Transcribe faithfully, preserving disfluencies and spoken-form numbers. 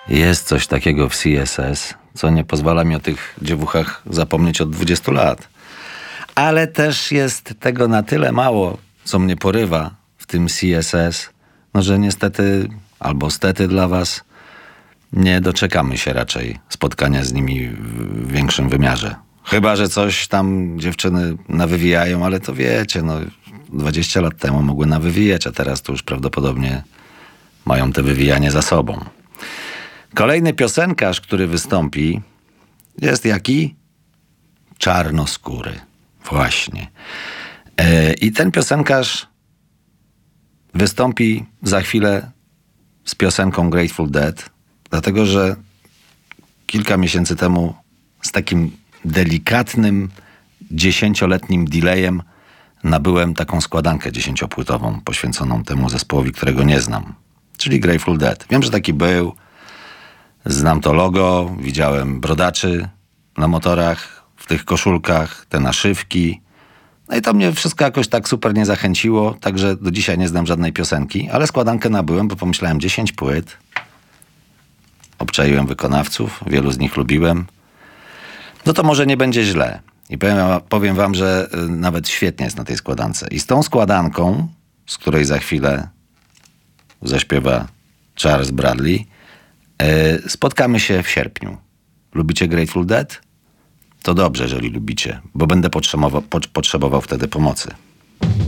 Jest coś takiego w C S S, co nie pozwala mi o tych dziewuchach zapomnieć od dwudziestu lat. Ale też jest tego na tyle mało, co mnie porywa w tym C S S, no że niestety, albo stety dla was, nie doczekamy się raczej spotkania z nimi w większym wymiarze. Chyba że coś tam dziewczyny nawywijają, ale to wiecie, no dwadzieścia lat temu mogły nawywijać, a teraz to już prawdopodobnie mają te wywijanie za sobą. Kolejny piosenkarz, który wystąpi, jest jaki? Czarnoskóry. Właśnie. E, I ten piosenkarz wystąpi za chwilę z piosenką Grateful Dead, dlatego że kilka miesięcy temu z takim delikatnym, dziesięcioletnim delayem nabyłem taką składankę dziesięciopłytową poświęconą temu zespołowi, którego nie znam, czyli Grateful Dead. Wiem, że taki był, znam to logo, widziałem brodaczy na motorach, w tych koszulkach, te naszywki. No i to mnie wszystko jakoś tak super nie zachęciło, także do dzisiaj nie znam żadnej piosenki, ale składankę nabyłem, bo pomyślałem dziesięć płyt. Obczaiłem wykonawców, wielu z nich lubiłem. No to może nie będzie źle. I powiem, powiem wam, że nawet świetnie jest na tej składance. I z tą składanką, z której za chwilę zaśpiewa Charles Bradley, yy, spotkamy się w sierpniu. Lubicie Grateful Dead? To dobrze, jeżeli lubicie, bo będę potrzebował, po, potrzebował wtedy pomocy.